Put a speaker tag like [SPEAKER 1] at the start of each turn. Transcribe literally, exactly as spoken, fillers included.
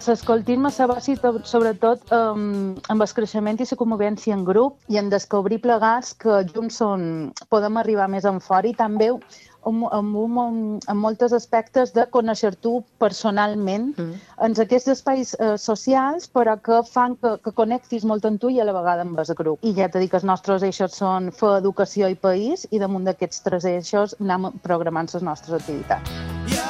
[SPEAKER 1] L'escoltisme se basa sobretot um, amb el creixement i la convivència en grup i en descobrir plegats que junts són, podem arribar més en fora i també en, en, en, en molts aspectes de conèixer tu personalment mm. en aquests espais eh, socials, però que fan que, que connectis molt amb tu i a la vegada amb el grup. I ja t'he dit que els nostres eixos són fer educació i país i damunt d'aquests tres eixos anem programant les nostres activitats.